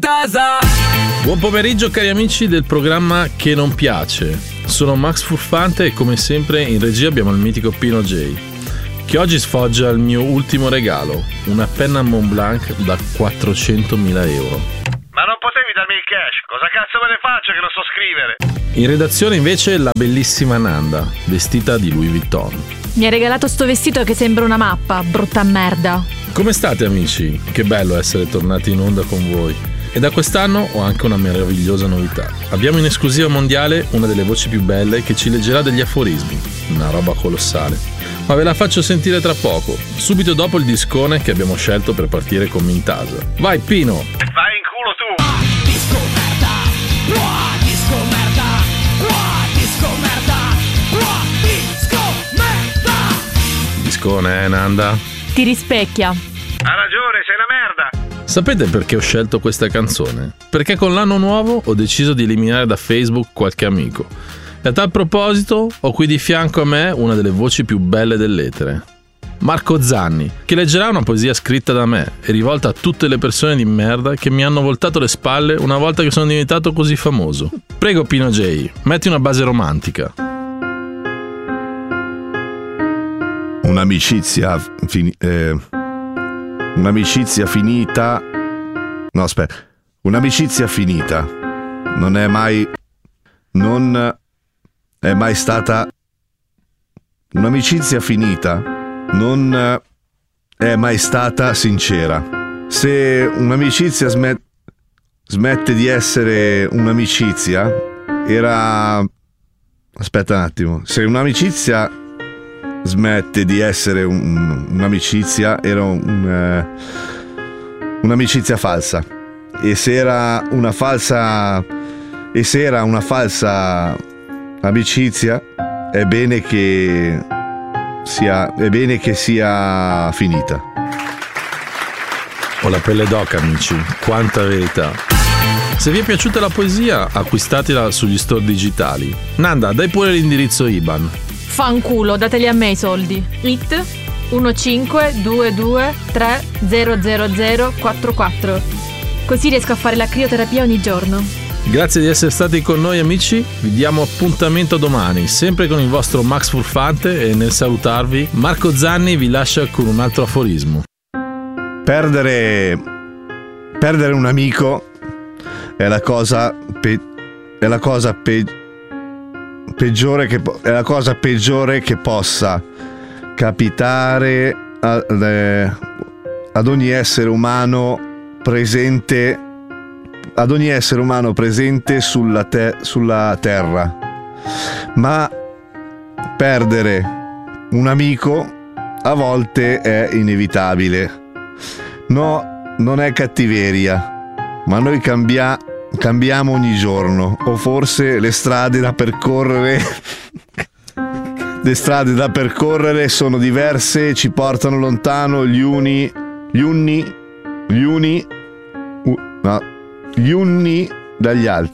Buon pomeriggio cari amici del programma Che non piace. Sono Max Furfante e come sempre in regia abbiamo il mitico Pino J, che oggi sfoggia il mio ultimo regalo, una penna Montblanc da 400.000 euro. Ma non potevi darmi il cash? Cosa cazzo me ne faccio che non so scrivere? In redazione invece la bellissima Nanda, vestita di Louis Vuitton. Mi ha regalato sto vestito che sembra una mappa, brutta merda. Come state amici? Che bello essere tornati in onda con voi. E da quest'anno ho anche una meravigliosa novità. Abbiamo in esclusiva mondiale una delle voci più belle che ci leggerà degli aforismi. Una roba colossale. Ma ve la faccio sentire tra poco, subito dopo il discone che abbiamo scelto per partire con Mintasa. Vai Pino! Vai in culo tu! Disco merda, disco merda, disco merda, disco merda. Discone, Nanda? Ti rispecchia. Ha ragione, sei una merda! Sapete perché ho scelto questa canzone? Perché con l'anno nuovo ho deciso di eliminare da Facebook qualche amico. E a tal proposito ho qui di fianco a me una delle voci più belle dell'etere. Marco Zanni, che leggerà una poesia scritta da me e rivolta a tutte le persone di merda che mi hanno voltato le spalle una volta che sono diventato così famoso. Prego Pino J, metti una base romantica. Un'amicizia finita. No, aspetta. Un'amicizia finita non è mai stata. Un'amicizia finita non è mai stata sincera. Se un'amicizia smette di essere un'amicizia, era. Aspetta un attimo. Se un'amicizia smette di essere un'amicizia, era un'amicizia falsa. E se era una falsa amicizia, è bene che sia finita. Ho la pelle d'oca amici, quanta verità. Se vi è piaciuta la poesia, acquistatela sugli store digitali. Nanda, dai pure l'indirizzo IBAN. Fanculo, dateli a me i soldi. IT 1522300044. Così riesco a fare la crioterapia ogni giorno. Grazie di essere stati con noi amici, vi diamo appuntamento domani, sempre con il vostro Max Furfante e nel salutarvi Marco Zanni vi lascia con un altro aforismo. Perdere un amico è la cosa peggiore che possa capitare ad ogni essere umano presente sulla terra. Ma perdere un amico a volte è inevitabile. No, non è cattiveria, ma noi cambiamo ogni giorno, o forse le strade da percorrere sono diverse e ci portano lontano gli uni dagli altri.